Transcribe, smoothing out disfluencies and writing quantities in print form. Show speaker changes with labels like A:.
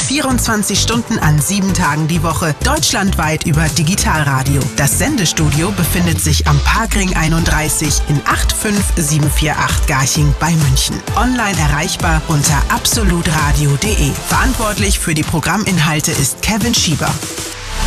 A: 24 Stunden an 7 Tagen die Woche, deutschlandweit über Digitalradio. Das Sendestudio befindet sich am Parkring 31 in 85748 Garching bei München. Online erreichbar unter absolutradio.de. Verantwortlich für die Programminhalte ist Kevin Schieber.